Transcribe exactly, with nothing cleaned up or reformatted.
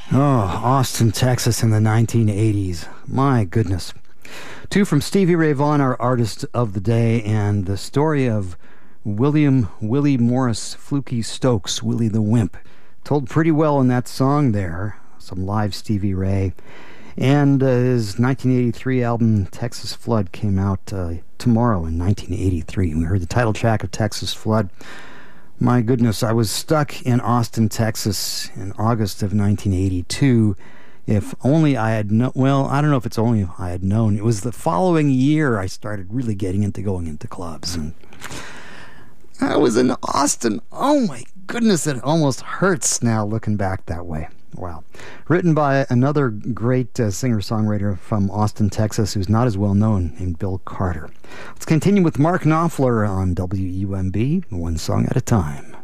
Oh, Austin, Texas in the nineteen eighties. My goodness. Two from Stevie Ray Vaughan, our artist of the day, and the story of William Willie Morris Fluky Stokes, Willie the Wimp. Told pretty well in that song there. Some live Stevie Ray. And uh, his nineteen eighty-three album, Texas Flood, came out uh, tomorrow in nineteen eighty-three. We heard the title track of Texas Flood. My goodness, I was stuck in Austin, Texas in August of nineteen eighty-two. If only I had known, well, I don't know if it's only if I had known. It was the following year I started really getting into going into clubs. And I was in Austin. Oh my goodness, it almost hurts now looking back that way. Wow. Written by another great uh, singer-songwriter from Austin, Texas, who's not as well known, named Bill Carter. Let's continue with Mark Knopfler on W U M B, one song at a time.